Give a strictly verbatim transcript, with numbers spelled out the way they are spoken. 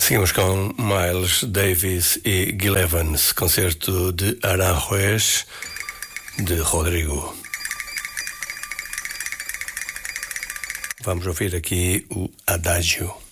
Seguimos com Miles Davis e Gil Evans, concerto de Aranjuez, de Rodrigo. Vamos ouvir aqui o Adagio.